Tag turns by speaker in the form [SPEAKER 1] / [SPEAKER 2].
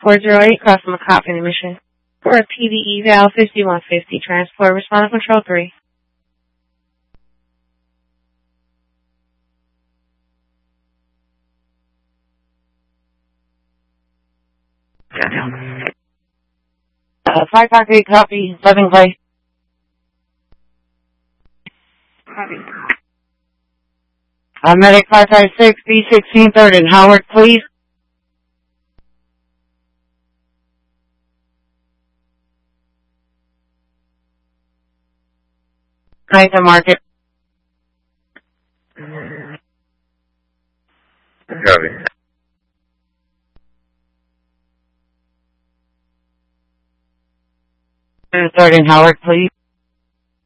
[SPEAKER 1] 408, crossing the Coffin mission. For a PDE Val 5150, transport, respond to Control 3.
[SPEAKER 2] Flight Park 8, copy, living place.
[SPEAKER 1] Copy.
[SPEAKER 2] Medic 556, B16 3rd and Howard, please. Nice to market.
[SPEAKER 3] Copy.
[SPEAKER 2] 3rd and Howard, please.